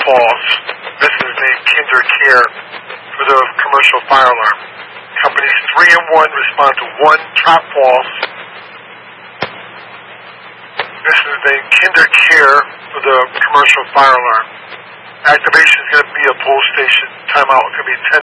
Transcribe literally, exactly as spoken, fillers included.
false. This is named Kinder Care for the commercial fire alarm. Companies three and one respond to one trap false. This is named Kinder Care for the commercial fire alarm. Activation is going to be a pole station. Timeout is going to be ten